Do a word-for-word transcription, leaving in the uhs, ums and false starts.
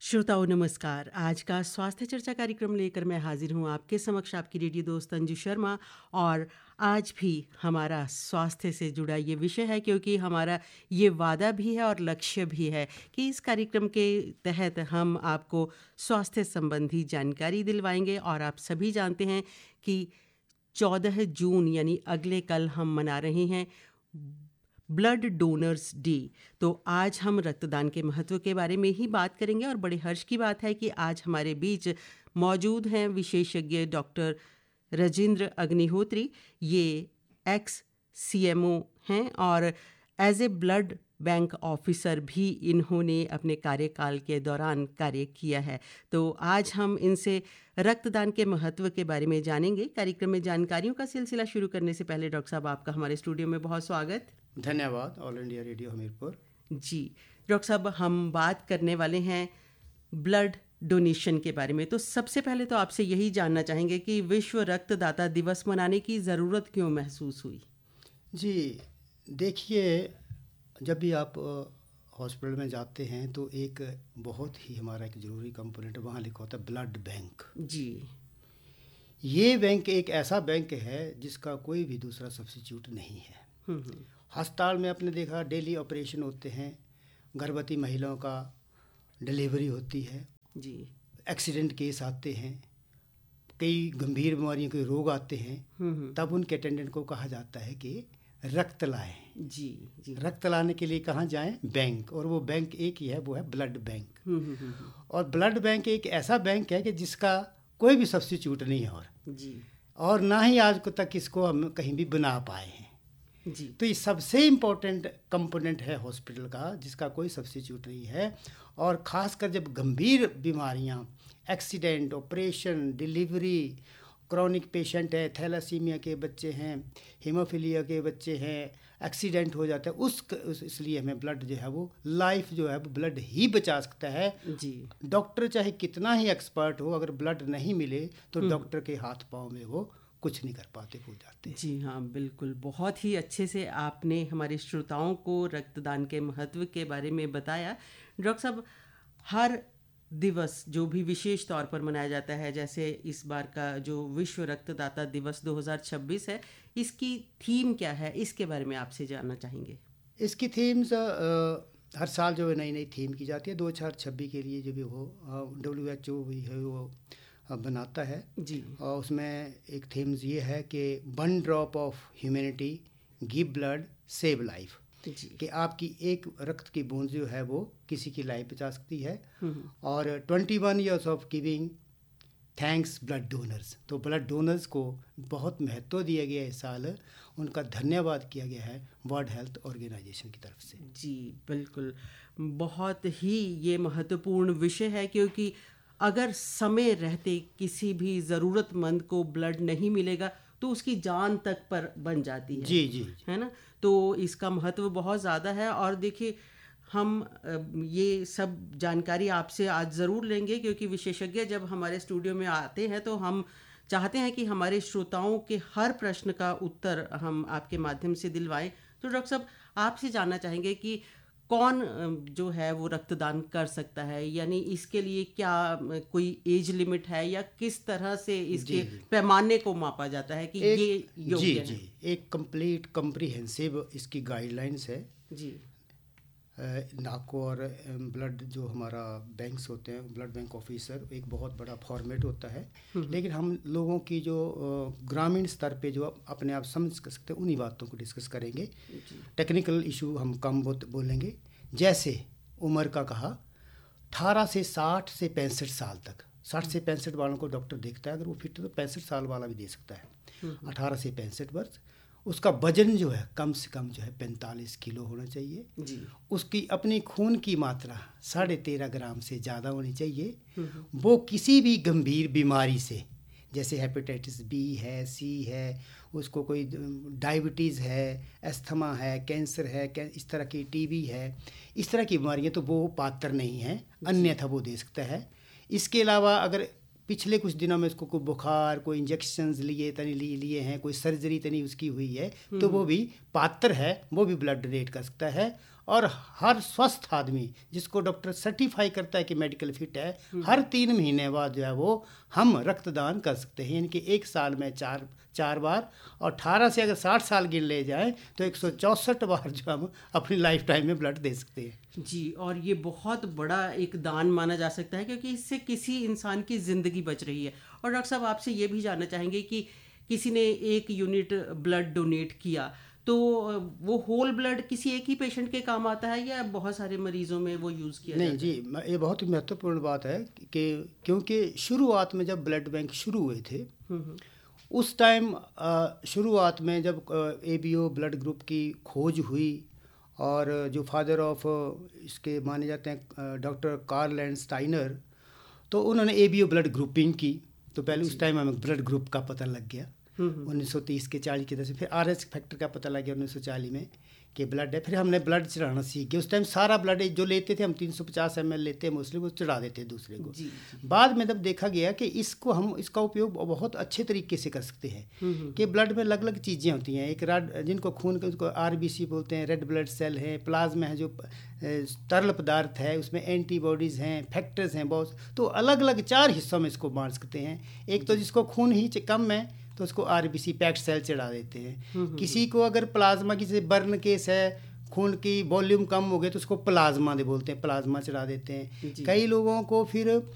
श्रोताओं नमस्कार। आज का स्वास्थ्य चर्चा कार्यक्रम लेकर मैं हाजिर हूँ आपके समक्ष, आपकी रेडियो दोस्त अंजू शर्मा। और आज भी हमारा स्वास्थ्य से जुड़ा ये विषय है, क्योंकि हमारा ये वादा भी है और लक्ष्य भी है कि इस कार्यक्रम के तहत हम आपको स्वास्थ्य संबंधी जानकारी दिलवाएंगे। और आप सभी जानते हैं कि चौदह जून यानी अगले कल हम मना रहे हैं ब्लड डोनर्स डे। तो आज हम रक्तदान के महत्व के बारे में ही बात करेंगे। और बड़े हर्ष की बात है कि आज हमारे बीच मौजूद हैं विशेषज्ञ डॉक्टर राजेंद्र अग्निहोत्री। ये एक्स सीएमओ हैं और as a blood bank officer भी इन्होंने अपने कार्यकाल के दौरान कार्य किया है। तो आज हम इनसे रक्तदान के महत्व के बारे में जानेंगे। कार्यक्रम में जानकारियों का सिलसिला शुरू करने से पहले डॉक्टर साहब, आपका हमारे स्टूडियो में बहुत स्वागत। धन्यवाद। All India radio Hamirpur. जी डॉक्टर साहब, हम बात करने वाले हैं ब्लड डोनेशन के बारे में। तो सबसे पहले तो आपसे यही जानना चाहेंगे कि विश्व रक्तदाता दिवस मनाने की ज़रूरत क्यों महसूस हुई? जी देखिए, जब भी आप हॉस्पिटल में जाते हैं तो एक बहुत ही हमारा एक ज़रूरी कंपोनेंट वहाँ लिखा होता है ब्लड बैंक। जी, ये बैंक एक ऐसा बैंक है जिसका कोई भी दूसरा सब्स्टिट्यूट नहीं है। हम्म हम्म, अस्पताल में आपने देखा डेली ऑपरेशन होते हैं, गर्भवती महिलाओं का डिलीवरी होती है, जी एक्सीडेंट केस आते हैं, कई गंभीर बीमारियों के रोग आते हैं, हम्म हम्म, तब उनके अटेंडेंट को कहा जाता है कि रक्त लाएं। जी जी रक्त लाने के लिए कहाँ जाएं? बैंक। और वो बैंक एक ही है, वो है ब्लड बैंक। हम्म हम्म हम्म, और ब्लड बैंक एक ऐसा बैंक है कि जिसका कोई भी सब्स्टिट्यूट नहीं है, और जी और ना ही आज तक इसको हम कहीं भी बना पाए हैं। जी तो ये सबसे इम्पोर्टेंट कंपोनेंट है हॉस्पिटल का, जिसका कोई सब्स्टिट्यूट नहीं है। और ख़ासकर जब गंभीर बीमारियां, accident, operation, delivery, chronic patient है, थैलासीमिया के बच्चे हैं, हीमोफीलिया के बच्चे हैं, एक्सीडेंट हो जाता है, उस, उस इसलिए हमें ब्लड जो है वो लाइफ जो है वो ब्लड ही बचा सकता है। जी डॉक्टर चाहे कितना ही एक्सपर्ट हो, अगर ब्लड नहीं मिले तो डॉक्टर के हाथ पाँव में वो कुछ नहीं कर पाते, भूल जाते हैं। जी हाँ, बिल्कुल। बहुत ही अच्छे से आपने हमारे श्रोताओं को रक्तदान के महत्व के बारे में बताया। डॉक्टर साहब, हर दिवस जो भी विशेष तौर पर मनाया जाता है, जैसे इस बार का जो विश्व रक्तदाता दिवस दो हज़ार छब्बीस है, इसकी थीम क्या है, इसके बारे में आपसे जानना चाहेंगे। इसकी थीम्स हर साल जो है नई नई थीम की जाती है। दो हज़ार छब्बीस के लिए जो भी वो डब्ल्यू एच ओ भी है वो बनाता है जी, और उसमें एक थीम्स ये है कि one drop of humanity give blood save life, जी कि आपकी एक रक्त की बूंद जो है वो किसी की लाइफ बचा सकती है। हम्म, और twenty one years of giving thanks blood donors. तो ब्लड डोनर्स को बहुत महत्व दिया गया है इस साल, उनका धन्यवाद किया गया है वर्ल्ड हेल्थ ऑर्गेनाइजेशन की तरफ से। जी बिल्कुल। बहुत ही ये महत्वपूर्ण विषय है, क्योंकि अगर समय रहते किसी भी ज़रूरतमंद को ब्लड नहीं मिलेगा तो उसकी जान तक पर बन जाती है। जी जी है ना? तो इसका महत्व बहुत ज़्यादा है। और देखिए, हम अ, ये सब जानकारी आपसे आज ज़रूर लेंगे, क्योंकि विशेषज्ञ जब हमारे स्टूडियो में आते हैं तो हम चाहते हैं कि हमारे श्रोताओं के हर प्रश्न का उत्तर हम आपके माध्यम से दिलवाएं। तो डॉक्टर साहब, आपसे जानना चाहेंगे कि कौन अ, जो है वो रक्तदान कर सकता है, यानी इसके लिए क्या अ, कोई एज लिमिट है, या किस तरह से इसके जी, जी। पैमाने को मापा जाता है कि एक, ये योग्य जी है? जी एक कंप्लीट कम्प्रीहेंसिव इसकी गाइडलाइंस है। जी नाको और ब्लड जो हमारा बैंक्स होते हैं, ब्लड बैंक ऑफिसर, एक बहुत बड़ा फॉर्मेट होता है। लेकिन हम लोगों की जो अ, ग्रामीण स्तर पे जो अपने आप समझ सकते हैं, उन्हीं बातों को डिस्कस करेंगे। टेक्निकल इशू हम कम बहुत बोलेंगे। जैसे उम्र का कहा, अठारह से साठ से पैंसठ साल तक, साठ से पैंसठ वालों को डॉक्टर देखता है। अगर वो फिट है तो पैंसठ साल वाला भी दे सकता है। अठारह से पैंसठ वर्ष। उसका वजन जो है कम से कम जो है पैंतालीस किलो होना चाहिए। जी उसकी अपनी खून की मात्रा साढ़े तेरह ग्राम से ज़्यादा होनी चाहिए। वो किसी भी गंभीर बीमारी से, जैसे हेपेटाइटिस बी है, सी है, उसको कोई डायबिटीज़ है, एस्थमा है, कैंसर है, इस तरह की टीबी है, इस तरह की बीमारियां, तो वो पात्र नहीं है, अन्यथा वो दे सकता है। इसके अलावा अगर पिछले कुछ दिनों में उसको कोई बुखार, कोई इंजेक्शंस लिए तनी लिए लिए हैं, कोई सर्जरी तनी उसकी हुई है, तो वो भी पात्र है, वो भी ब्लड डोनेट कर सकता है। और हर स्वस्थ आदमी जिसको डॉक्टर सर्टिफाई करता है कि मेडिकल फिट है, हर तीन महीने बाद जो है वो हम रक्तदान कर सकते हैं। यानी कि एक साल में चार चार बार, और अठारह से अगर साठ साल गिन ले जाएं तो एक सौ चौंसठ बार जो हम अपनी लाइफ टाइम में ब्लड दे सकते हैं। जी, और ये बहुत बड़ा एक दान माना जा सकता है क्योंकि इससे किसी इंसान की ज़िंदगी बच रही है। और डॉक्टर साहब आपसे ये भी जानना चाहेंगे कि किसी ने एक यूनिट ब्लड डोनेट किया तो वो होल ब्लड किसी एक ही पेशेंट के काम आता है या बहुत सारे मरीजों में वो यूज़ किया नहीं जाता जी, ये बहुत ही महत्वपूर्ण बात है कि क्योंकि शुरुआत में जब ब्लड बैंक शुरू हुए थे उस टाइम शुरुआत में जब A B O blood group की खोज हुई और जो फादर ऑफ इसके माने जाते हैं डॉक्टर कार्ल एंड स्टाइनर, तो उन्होंने A B O blood grouping की। तो पहले उस टाइम हमें ब्लड ग्रुप का पता लग गया उन्नीस सौ तीस के चालीस के दशक। फिर आर एच फैक्टर का पता लग गया उन्नीस सौ चालीस में कि ब्लड है। फिर हमने ब्लड चढ़ाना सीख गए। उस टाइम सारा ब्लड जो लेते थे हम तीन सौ पचास एम एल लेते हैं मोस्टली, वो चढ़ा देते दूसरे को। जी, जी। बाद में जब देखा गया कि इसको हम इसका उपयोग बहुत अच्छे तरीके से कर सकते हैं कि ब्लड में अलग अलग चीज़ें होती हैं। एक रेड जिनको खून के उसको आर बी सी बोलते हैं, रेड ब्लड सेल है, प्लाज्मा है जो तरल पदार्थ है, उसमें एंटीबॉडीज़ हैं, फैक्टर्स हैं बहुत। तो अलग अलग चार हिस्सों में इसको बांट सकते हैं। एक तो जिसको खून ही कम है तो उसको आरबीसी पैक्ड सेल चढ़ा देते हैं। किसी को अगर प्लाज्मा की जैसे बर्न केस है, खून की वॉल्यूम कम हो गई तो उसको प्लाज्मा दे बोलते हैं, प्लाज्मा चढ़ा देते हैं। कई लोगों को फिर